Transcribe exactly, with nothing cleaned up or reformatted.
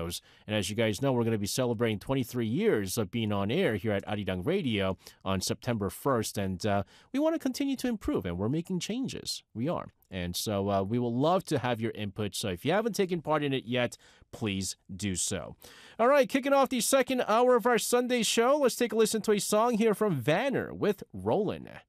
shows. And as you guys know, we're going to be celebrating twenty-three years of being on air here at Arirang Radio on September first. And uh, we want to continue to improve, and we're making changes. We are. And so uh, we will love to have your input. So if you haven't taken part in it yet, please do so. All right, kicking off the second hour of our Sunday show, let's take a listen to a song here from Vanner with Rollin'.